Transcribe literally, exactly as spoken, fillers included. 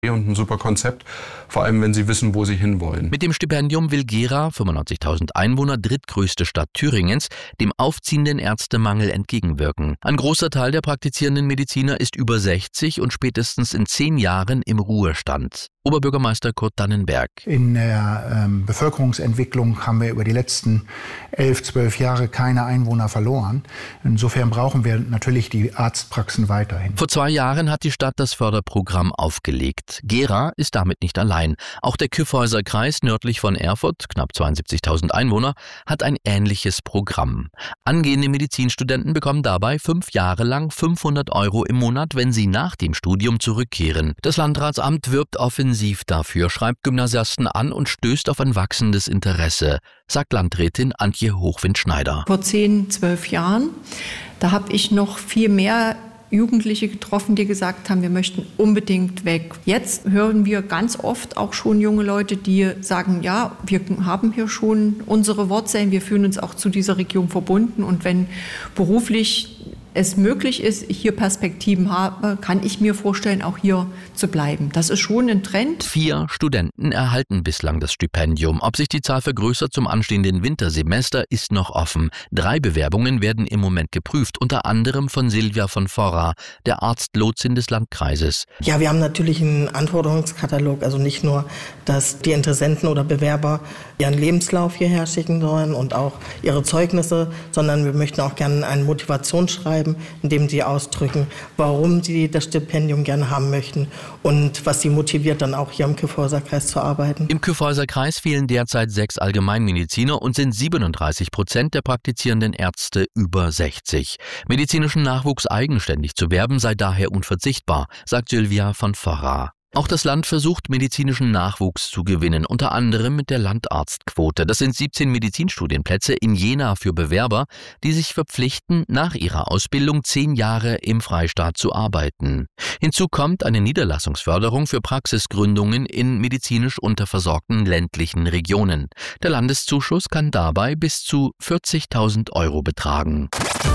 und ein super Konzept, vor allem wenn sie wissen, wo sie hinwollen. Mit dem Stipendium will Gera, fünfundneunzigtausend Einwohner, drittgrößte Stadt Thüringens, dem aufziehenden Ärztemangel entgegenwirken. Ein großer Teil der praktizierenden Mediziner ist über sechzig und spätestens in zehn Jahren im Ruhestand. Oberbürgermeister Kurt Dannenberg. In der ähm, Bevölkerungsentwicklung haben wir über die letzten elf, zwölf Jahre keine Einwohner verloren. Insofern brauchen wir natürlich die Arztpraxen weiterhin. Vor zwei Jahren hat die Stadt das Förderprogramm aufgelegt. Gera ist damit nicht allein. Auch der Kyffhäuser Kreis nördlich von Erfurt, knapp zweiundsiebzigtausend Einwohner, hat ein ähnliches Programm. Angehende Medizinstudenten bekommen dabei fünf Jahre lang fünfhundert Euro im Monat, wenn sie nach dem Studium zurückkehren. Das Landratsamt wirbt offensiv dafür, schreibt Gymnasiasten an und stößt auf ein wachsendes Interesse, sagt Landrätin Antje Hochwind-Schneider. Vor zehn, zwölf Jahren, da habe ich noch viel mehr Jugendliche getroffen, die gesagt haben, wir möchten unbedingt weg. Jetzt hören wir ganz oft auch schon junge Leute, die sagen, ja, wir haben hier schon unsere Wurzeln, wir fühlen uns auch zu dieser Region verbunden und wenn beruflich es möglich ist, hier Perspektiven habe, kann ich mir vorstellen, auch hier zu bleiben. Das ist schon ein Trend. Vier Studenten erhalten bislang das Stipendium. Ob sich die Zahl vergrößert zum anstehenden Wintersemester, ist noch offen. Drei Bewerbungen werden im Moment geprüft, unter anderem von Silvia von Vorra, der Arztlotsin des Landkreises. Ja, wir haben natürlich einen Anforderungskatalog, also nicht nur, dass die Interessenten oder Bewerber ihren Lebenslauf hierher schicken sollen und auch ihre Zeugnisse, sondern wir möchten auch gerne ein Motivationsschreiben, in dem sie ausdrücken, warum sie das Stipendium gerne haben möchten und was sie motiviert, dann auch hier im Kyffhäuser Kreis zu arbeiten. Im Kyffhäuser Kreis fehlen derzeit sechs Allgemeinmediziner und sind siebenunddreißig Prozent der praktizierenden Ärzte über sechzig. Medizinischen Nachwuchs eigenständig zu werben sei daher unverzichtbar, sagt Silvia von Vorra. Auch das Land versucht, medizinischen Nachwuchs zu gewinnen, unter anderem mit der Landarztquote. Das sind siebzehn Medizinstudienplätze in Jena für Bewerber, die sich verpflichten, nach ihrer Ausbildung zehn Jahre im Freistaat zu arbeiten. Hinzu kommt eine Niederlassungsförderung für Praxisgründungen in medizinisch unterversorgten ländlichen Regionen. Der Landeszuschuss kann dabei bis zu vierzigtausend Euro betragen.